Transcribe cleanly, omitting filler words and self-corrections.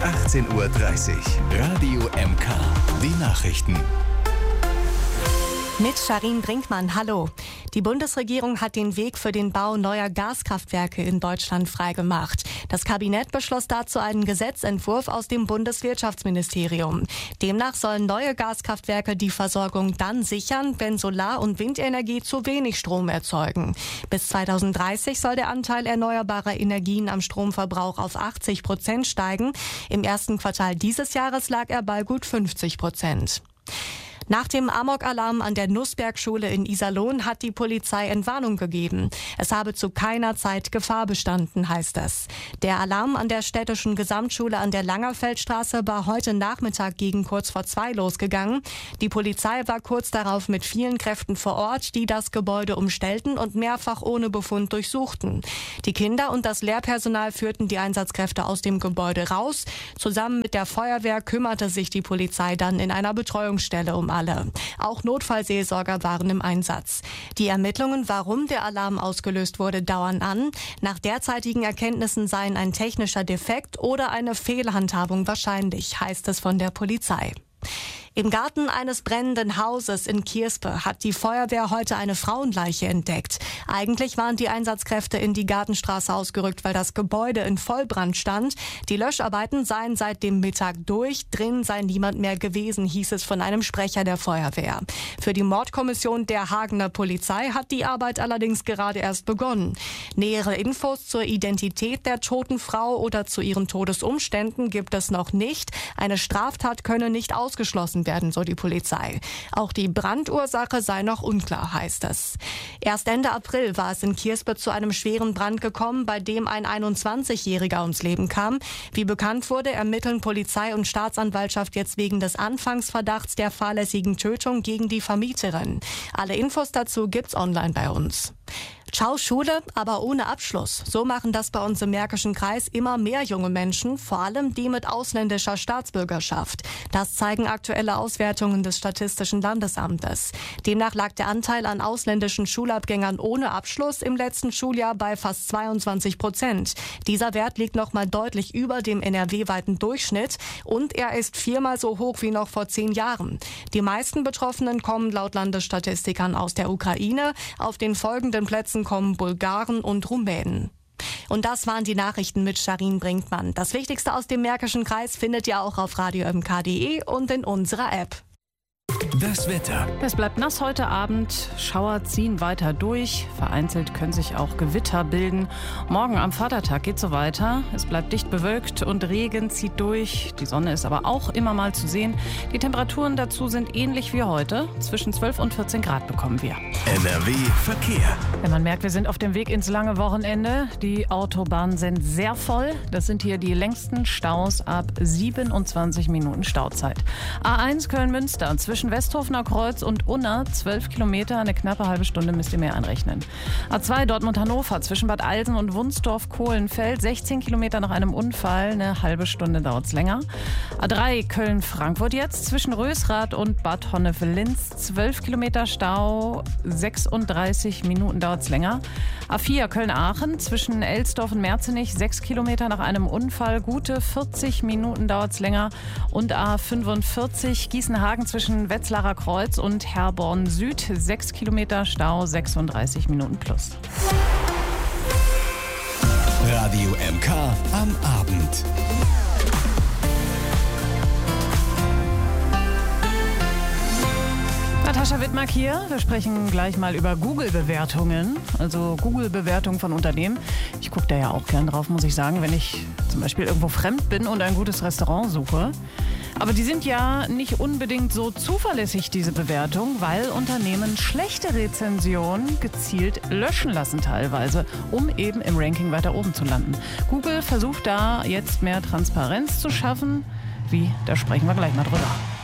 18:30 Uhr. Radio MK. Die Nachrichten. Mit Sharin Brinkmann, hallo. Die Bundesregierung hat den Weg für den Bau neuer Gaskraftwerke in Deutschland freigemacht. Das Kabinett beschloss dazu einen Gesetzentwurf aus dem Bundeswirtschaftsministerium. Demnach sollen neue Gaskraftwerke die Versorgung dann sichern, wenn Solar- und Windenergie zu wenig Strom erzeugen. Bis 2030 soll der Anteil erneuerbarer Energien am Stromverbrauch auf 80% steigen. Im ersten Quartal dieses Jahres lag er bei gut 50%. Nach dem Amok-Alarm an der Nussberg-Schule in Iserlohn hat die Polizei Entwarnung gegeben. Es habe zu keiner Zeit Gefahr bestanden, heißt es. Der Alarm an der städtischen Gesamtschule an der Langerfeldstraße war heute Nachmittag gegen kurz vor 2 losgegangen. Die Polizei war kurz darauf mit vielen Kräften vor Ort, die das Gebäude umstellten und mehrfach ohne Befund durchsuchten. Die Kinder und das Lehrpersonal führten die Einsatzkräfte aus dem Gebäude raus. Zusammen mit der Feuerwehr kümmerte sich die Polizei dann in einer Betreuungsstelle um alle. Auch Notfallseelsorger waren im Einsatz. Die Ermittlungen, warum der Alarm ausgelöst wurde, dauern an. Nach derzeitigen Erkenntnissen seien ein technischer Defekt oder eine Fehlhandhabung wahrscheinlich, heißt es von der Polizei. Im Garten eines brennenden Hauses in Kierspe hat die Feuerwehr heute eine Frauenleiche entdeckt. Eigentlich waren die Einsatzkräfte in die Gartenstraße ausgerückt, weil das Gebäude in Vollbrand stand. Die Löscharbeiten seien seit dem Mittag durch. Drin sei niemand mehr gewesen, hieß es von einem Sprecher der Feuerwehr. Für die Mordkommission der Hagener Polizei hat die Arbeit allerdings gerade erst begonnen. Nähere Infos zur Identität der toten Frau oder zu ihren Todesumständen gibt es noch nicht. Eine Straftat könne nicht ausgeschlossen werden, so die Polizei. Auch die Brandursache sei noch unklar, heißt es. Erst Ende April war es in Kierspe zu einem schweren Brand gekommen, bei dem ein 21-Jähriger ums Leben kam. Wie bekannt wurde, ermitteln Polizei und Staatsanwaltschaft jetzt wegen des Anfangsverdachts der fahrlässigen Tötung gegen die Vermieterin. Alle Infos dazu gibt's online bei uns. Ciao Schule, aber ohne Abschluss. So machen das bei uns im Märkischen Kreis immer mehr junge Menschen, vor allem die mit ausländischer Staatsbürgerschaft. Das zeigen aktuelle Auswertungen des Statistischen Landesamtes. Demnach lag der Anteil an ausländischen Schulabgängern ohne Abschluss im letzten Schuljahr bei fast 22%. Dieser Wert liegt noch mal deutlich über dem NRW-weiten Durchschnitt und er ist 4-mal so hoch wie noch vor 10 Jahren. Die meisten Betroffenen kommen laut Landesstatistikern aus der Ukraine. Auf den folgenden Plätzen kommen Bulgaren und Rumänen. Und das waren die Nachrichten mit Sharin Brinkmann. Das Wichtigste aus dem Märkischen Kreis findet ihr auch auf radiomk.de und in unserer App. Das Wetter. Es bleibt nass heute Abend, Schauer ziehen weiter durch, vereinzelt können sich auch Gewitter bilden. Morgen am Vatertag geht so weiter, es bleibt dicht bewölkt und Regen zieht durch. Die Sonne ist aber auch immer mal zu sehen. Die Temperaturen dazu sind ähnlich wie heute, zwischen 12 und 14 Grad bekommen wir. NRW Verkehr. Wenn man merkt, wir sind auf dem Weg ins lange Wochenende, die Autobahnen sind sehr voll. Das sind hier die längsten Staus ab 27 Minuten Stauzeit. A1 Köln-Münster zwischen Westhofener Kreuz und Unna, 12 Kilometer, eine knappe halbe Stunde müsst ihr mehr einrechnen. A2 Dortmund-Hannover zwischen Bad Eilsen und Wunsdorf-Kohlenfeld, 16 Kilometer nach einem Unfall, eine halbe Stunde dauert es länger. A3 Köln-Frankfurt jetzt zwischen Rösrath und Bad Honnef-Linz, 12 Kilometer Stau, 36 Minuten dauert es länger. A4 Köln-Aachen zwischen Elsdorf und Merzenich, 6 Kilometer nach einem Unfall, gute 40 Minuten dauert es länger. Und A45 Gießen-Hagen zwischen Wetzlarer Kreuz und Herborn Süd, 6 Kilometer Stau, 36 Minuten plus. Radio MK am Abend. Natascha Wittmark hier. Wir sprechen gleich mal über Google-Bewertungen, also Google-Bewertungen von Unternehmen. Ich gucke da ja auch gern drauf, muss ich sagen, wenn ich zum Beispiel irgendwo fremd bin und ein gutes Restaurant suche. Aber die sind ja nicht unbedingt so zuverlässig, diese Bewertung, weil Unternehmen schlechte Rezensionen gezielt löschen lassen teilweise, um eben im Ranking weiter oben zu landen. Google versucht da jetzt mehr Transparenz zu schaffen. Wie? Da sprechen wir gleich mal drüber.